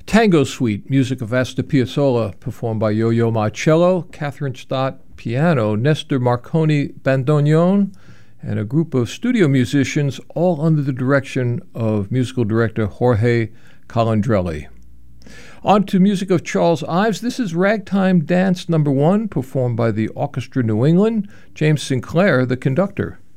Tango Suite, music of Astor Piazzolla, performed by Yo-Yo Ma cello, Catherine Stott piano, Nestor Marconi bandoneon, and a group of studio musicians, all under the direction of musical director Jorge Calandrelli. On to music of Charles Ives. This is Ragtime Dance No. 1, performed by the Orchestra New England, James Sinclair, the conductor.